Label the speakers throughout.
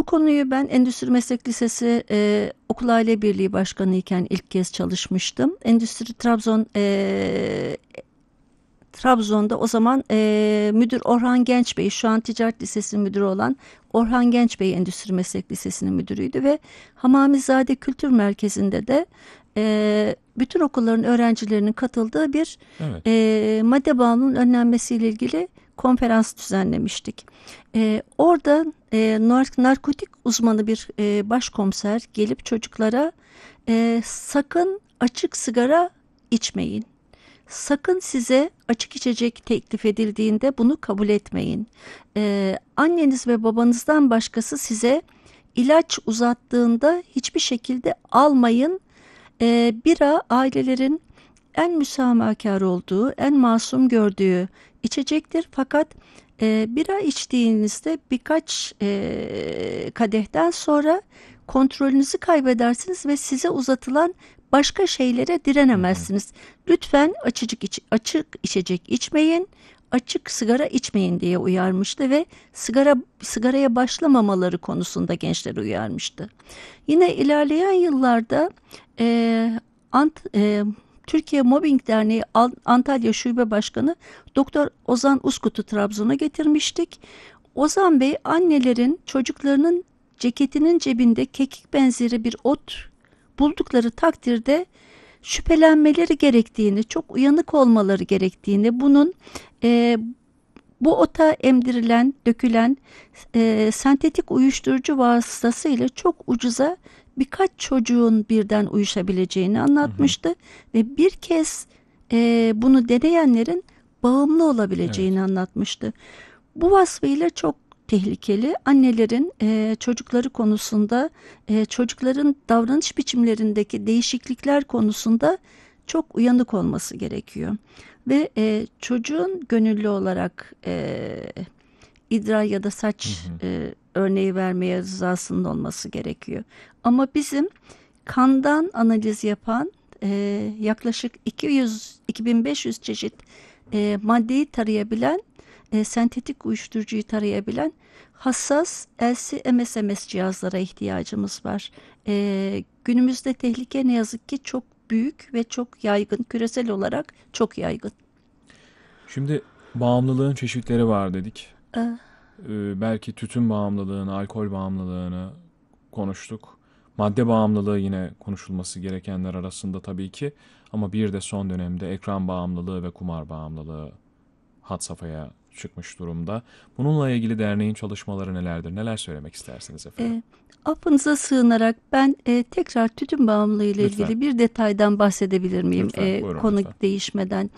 Speaker 1: konuyu ben Endüstri Meslek Lisesi Okul Aile Birliği Başkanı iken ilk kez çalışmıştım. Trabzon'da o zaman müdür Orhan Genç Bey, şu an Ticaret Lisesi müdürü olan Orhan Genç Bey Endüstri Meslek Lisesi'nin müdürüydü ve Hamamizade Kültür Merkezi'nde de bütün okulların öğrencilerinin katıldığı bir
Speaker 2: Evet.
Speaker 1: madde bağımlılığının önlenmesiyle ilgili konferans düzenlemiştik. Orada narkotik uzmanı bir başkomiser gelip çocuklara sakın açık sigara içmeyin. Sakın size açık içecek teklif edildiğinde bunu kabul etmeyin. Anneniz ve babanızdan başkası size ilaç uzattığında hiçbir şekilde almayın. Bira ailelerin en müsamahakar olduğu, en masum gördüğü içecektir. Fakat bira içtiğinizde birkaç kadehten sonra kontrolünüzü kaybedersiniz ve size uzatılan başka şeylere direnemezsiniz. Lütfen açık içecek içmeyin, açık sigara içmeyin diye uyarmıştı ve sigaraya başlamamaları konusunda gençleri uyarmıştı. Yine ilerleyen yıllarda Türkiye Mobbing Derneği Antalya Şube Başkanı Doktor Ozan Uskut'u Trabzon'a getirmiştik. Ozan Bey annelerin çocuklarının ceketinin cebinde kekik benzeri bir ot buldukları takdirde şüphelenmeleri gerektiğini, çok uyanık olmaları gerektiğini, bunun bu ota emdirilen, dökülen sentetik uyuşturucu vasıtasıyla çok ucuza birkaç çocuğun birden uyuşabileceğini anlatmıştı. Ve bir kez bunu deneyenlerin bağımlı olabileceğini anlatmıştı. Bu vasfıyla çok tehlikeli. Annelerin çocukları konusunda, çocukların davranış biçimlerindeki değişiklikler konusunda çok uyanık olması gerekiyor. Ve çocuğun gönüllü olarak idrar ya da saç örneği vermeye rızasının olması gerekiyor. Ama bizim kandan analiz yapan yaklaşık 200-2500 çeşit maddeyi tarayabilen, sentetik uyuşturucuyu tarayabilen hassas LC MSMS cihazlara ihtiyacımız var. Günümüzde tehlike ne yazık ki çok büyük ve çok yaygın, küresel olarak çok yaygın.
Speaker 2: Şimdi bağımlılığın çeşitleri var dedik.
Speaker 1: Ee,
Speaker 2: Belki tütün bağımlılığını, alkol bağımlılığını konuştuk. Madde bağımlılığı yine konuşulması gerekenler arasında tabii ki. Ama bir de son dönemde ekran bağımlılığı ve kumar bağımlılığı had safhaya çıkmış durumda. Bununla ilgili derneğin çalışmaları nelerdir? Neler söylemek istersiniz efendim?
Speaker 1: Affınıza sığınarak ben tekrar tütün bağımlılığı ile
Speaker 2: Lütfen.
Speaker 1: ilgili bir detaydan bahsedebilir miyim?
Speaker 2: Lütfen, buyurun
Speaker 1: Konu
Speaker 2: lütfen.
Speaker 1: değişmeden.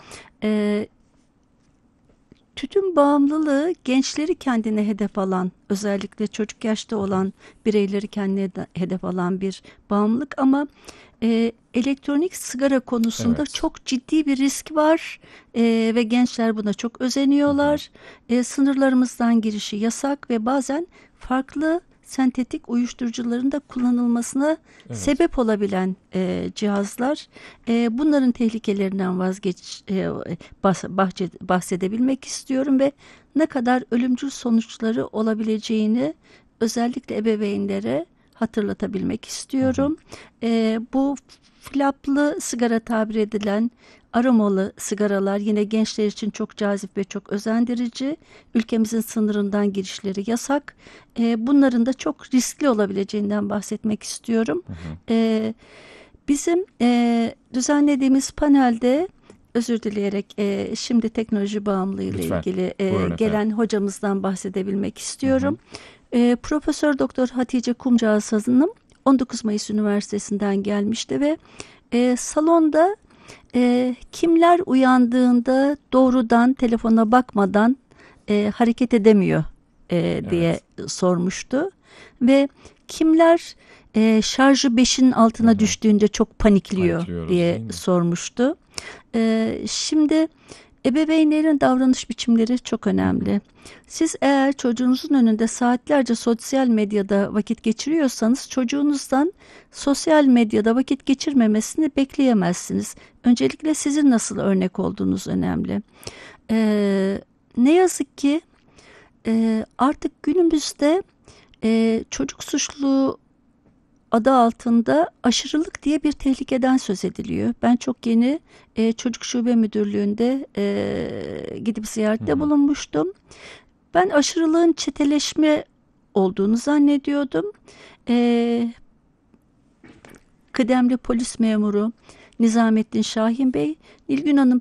Speaker 1: Tütün bağımlılığı gençleri kendine hedef alan, özellikle çocuk yaşta olan bireyleri kendine hedef alan bir bağımlılık ama elektronik sigara konusunda
Speaker 2: Evet.
Speaker 1: çok ciddi bir risk var ve gençler buna çok özeniyorlar. Sınırlarımızdan girişi yasak ve bazen farklı sentetik uyuşturucuların da kullanılmasına sebep olabilen cihazlar. Bunların tehlikelerinden bahsedebilmek istiyorum ve ne kadar ölümcül sonuçları olabileceğini özellikle ebeveynlere hatırlatabilmek istiyorum. Bu flaplı sigara tabir edilen aromalı sigaralar yine gençler için çok cazip ve çok özendirici. Ülkemizin sınırından girişleri yasak. Bunların da çok riskli olabileceğinden bahsetmek istiyorum. Bizim düzenlediğimiz panelde, özür dileyerek şimdi teknoloji bağımlılığı ile ilgili gelen hocamızdan bahsedebilmek istiyorum. Profesör Doktor Hatice Kumcaasız Hanım 19 Mayıs Üniversitesi'nden gelmişti ve salonda kimler uyandığında doğrudan telefona bakmadan hareket edemiyor diye sormuştu ve kimler şarjı 5'in altına düştüğünde çok panikliyor diye sormuştu. Şimdi ebeveynlerin davranış biçimleri çok önemli. Siz eğer çocuğunuzun önünde saatlerce sosyal medyada vakit geçiriyorsanız çocuğunuzdan sosyal medyada vakit geçirmemesini bekleyemezsiniz. Öncelikle sizin nasıl örnek olduğunuz önemli. Ne yazık ki artık günümüzde Çocuk suçluluğu adı altında aşırılık diye bir tehlikeden söz ediliyor. Ben çok yeni Çocuk Şube Müdürlüğü'nde gidip
Speaker 2: Hı
Speaker 1: ziyarette
Speaker 2: hı.
Speaker 1: bulunmuştum. Ben aşırılığın çeteleşme olduğunu zannediyordum. E, Kıdemli polis memuru Nizamettin Şahin Bey, Nilgün Hanım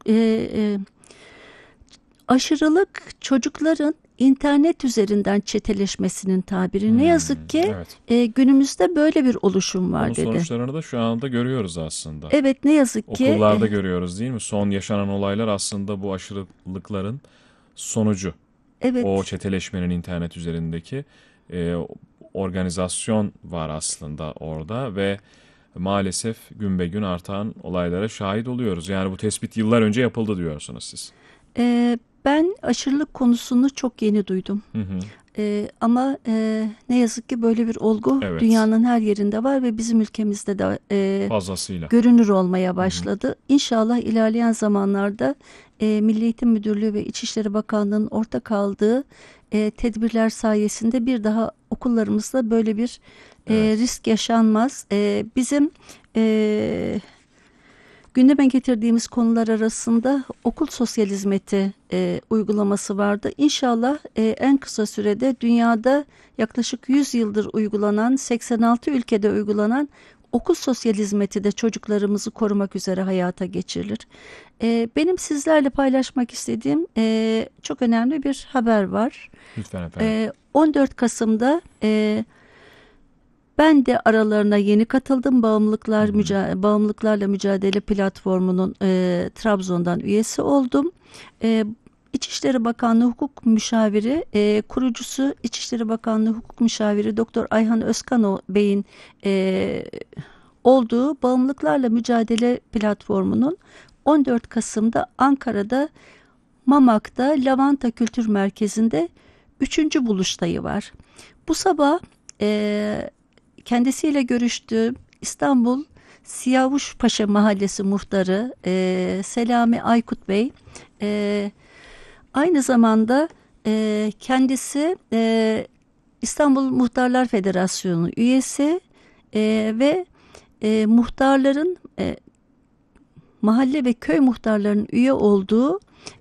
Speaker 1: aşırılık çocukların internet üzerinden çeteleşmesinin tabiri. Ne yazık ki
Speaker 2: Evet.
Speaker 1: günümüzde böyle bir oluşum
Speaker 2: Bunun
Speaker 1: var dedi.
Speaker 2: sonuçlarını da şu anda görüyoruz aslında.
Speaker 1: Evet, ne yazık ki
Speaker 2: Okullarda görüyoruz değil mi? Son yaşanan olaylar aslında bu aşırılıkların sonucu. O
Speaker 1: evet,
Speaker 2: çeteleşmenin internet üzerindeki e, organizasyon var aslında orada ve maalesef gün be gün artan olaylara şahit oluyoruz. Yani bu tespit yıllar önce yapıldı diyorsunuz siz.
Speaker 1: ben aşırılık konusunu çok yeni duydum.
Speaker 2: Hı hı.
Speaker 1: Ama ne yazık ki böyle bir olgu
Speaker 2: Evet,
Speaker 1: dünyanın her yerinde var ve bizim ülkemizde de
Speaker 2: fazlasıyla.
Speaker 1: görünür olmaya
Speaker 2: Hı hı.
Speaker 1: başladı. İnşallah ilerleyen zamanlarda Milli Eğitim Müdürlüğü ve İçişleri Bakanlığı'nın ortak aldığı tedbirler sayesinde bir daha okullarımızda böyle bir
Speaker 2: Evet,
Speaker 1: risk yaşanmaz. Bizim gündeme getirdiğimiz konular arasında okul sosyal hizmeti uygulaması vardı. İnşallah en kısa sürede dünyada yaklaşık 100 yıldır uygulanan, 86 ülkede uygulanan okul sosyal hizmeti de çocuklarımızı korumak üzere hayata geçirilir. Benim sizlerle paylaşmak istediğim çok önemli bir haber var.
Speaker 2: lütfen efendim.
Speaker 1: 14 Kasım'da ben de aralarına yeni katıldım.
Speaker 2: Hı hı.
Speaker 1: Bağımlılıklarla Mücadele Platformu'nun Trabzon'dan üyesi oldum. E, İçişleri Bakanlığı Hukuk Müşaviri, kurucusu İçişleri Bakanlığı Hukuk Müşaviri Doktor Ayhan Özkan Bey'in olduğu Bağımlılıklarla Mücadele Platformu'nun 14 Kasım'da Ankara'da Mamak'ta Lavanta Kültür Merkezi'nde 3. buluştayı var. Bu sabah e, kendisiyle görüştüğüm İstanbul Siyavuşpaşa Mahallesi muhtarı Selami Aykut Bey, e, aynı zamanda kendisi İstanbul Muhtarlar Federasyonu üyesi ve muhtarların mahalle ve köy muhtarlarının üye olduğu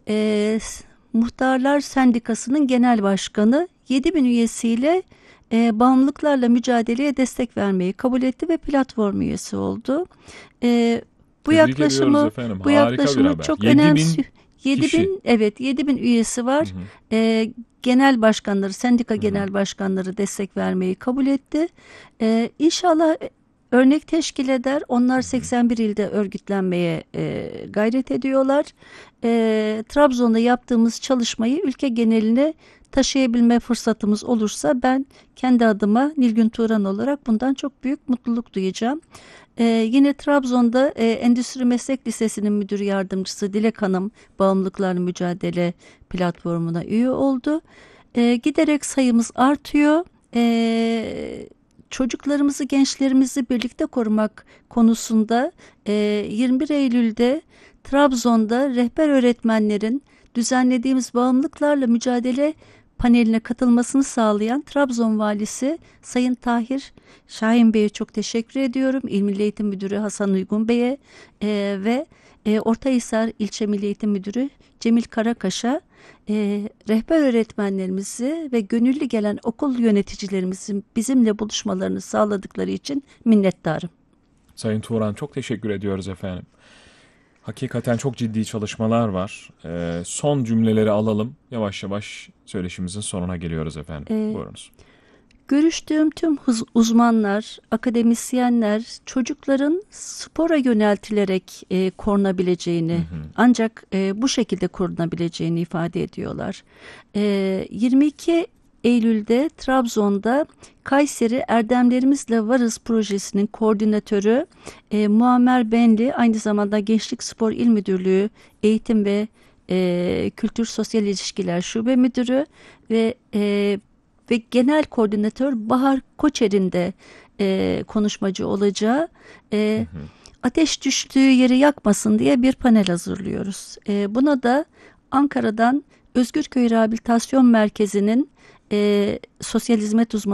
Speaker 1: Muhtarlar Sendikası'nın genel başkanı, 7.000 üyesiyle bağımlılıklarla mücadeleye destek vermeyi kabul etti ve platform üyesi oldu. E, bu
Speaker 2: Tebrik ediyoruz
Speaker 1: yaklaşımı
Speaker 2: efendim.
Speaker 1: bu
Speaker 2: Harika bir
Speaker 1: yaklaşımı
Speaker 2: haber.
Speaker 1: çok
Speaker 2: 7.000
Speaker 1: önemsiyor. 7.000,
Speaker 2: kişi.
Speaker 1: evet, 7.000 üyesi
Speaker 2: Hı
Speaker 1: var.
Speaker 2: hı.
Speaker 1: Genel başkanları, sendika
Speaker 2: Hı hı.
Speaker 1: genel başkanları destek vermeyi kabul etti. İnşallah örnek teşkil eder.
Speaker 2: Hı
Speaker 1: Onlar
Speaker 2: hı.
Speaker 1: 81 ilde örgütlenmeye gayret ediyorlar. Trabzon'da yaptığımız çalışmayı ülke geneline taşıyabilme fırsatımız olursa ben kendi adıma Nilgün Turan olarak bundan çok büyük mutluluk duyacağım. Yine Trabzon'da Endüstri Meslek Lisesi'nin müdür yardımcısı Dilek Hanım Bağımlılıklarla Mücadele platformuna üye oldu. Giderek sayımız artıyor. Çocuklarımızı, gençlerimizi birlikte korumak konusunda 21 Eylül'de Trabzon'da rehber öğretmenlerin düzenlediğimiz bağımlılıklarla mücadele paneline katılmasını sağlayan Trabzon Valisi Sayın Tahir Şahin Bey'e çok teşekkür ediyorum. İl Milli Eğitim Müdürü Hasan Uygun Bey'e ve Ortahisar İlçe Milli Eğitim Müdürü Cemil Karakaş'a, rehber öğretmenlerimizi ve gönüllü gelen okul yöneticilerimizin bizimle buluşmalarını sağladıkları için minnettarım.
Speaker 2: Sayın Turan çok teşekkür ediyoruz efendim. Hakikaten çok ciddi çalışmalar var. Son cümleleri alalım. Yavaş yavaş söyleşimizin sonuna geliyoruz efendim.
Speaker 1: E,
Speaker 2: Buyurunuz.
Speaker 1: Görüştüğüm tüm uzmanlar, akademisyenler çocukların spora yöneltilerek
Speaker 2: Hı
Speaker 1: korunabileceğini,
Speaker 2: hı.
Speaker 1: ancak bu şekilde korunabileceğini ifade ediyorlar. 22 Eylül'de Trabzon'da Kayseri Erdemlerimizle Varız projesinin koordinatörü Muammer Benli, aynı zamanda Gençlik Spor İl Müdürlüğü Eğitim ve Kültür Sosyal İlişkiler Şube Müdürü ve Genel Koordinatör Bahar Koçer'in de konuşmacı olacağı,
Speaker 2: Hı
Speaker 1: e,
Speaker 2: hı.
Speaker 1: ateş düştüğü yeri yakmasın diye bir panel hazırlıyoruz. Buna da Ankara'dan Özgürköy Rehabilitasyon Merkezi'nin sosyal hizmet uzmanı